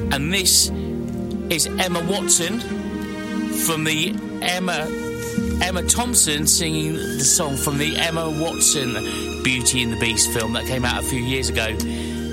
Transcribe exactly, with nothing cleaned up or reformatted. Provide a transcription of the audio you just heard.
And this is Emma Watson from the Emma Emma Thompson singing the song from the Emma Watson Beauty and the Beast film that came out a few years ago.